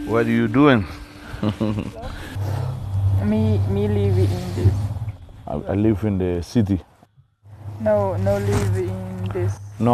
What are you doing? Me live in this. I live in the city. No live in this. No,